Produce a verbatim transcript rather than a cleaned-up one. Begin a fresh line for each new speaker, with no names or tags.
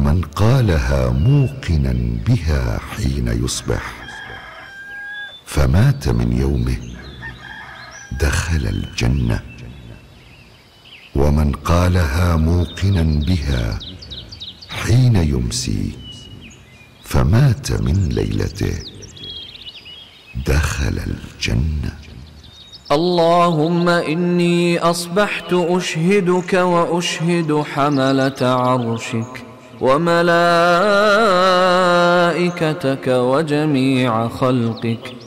ومن قالها موقنا بها حين يصبح فمات من يومه دخل الجنة، ومن قالها موقنا بها حين يمسي فمات من ليلته دخل الجنة.
اللهم إني أصبحت أشهدك وأشهد حملة عرشك وملائكتك وجميع خلقك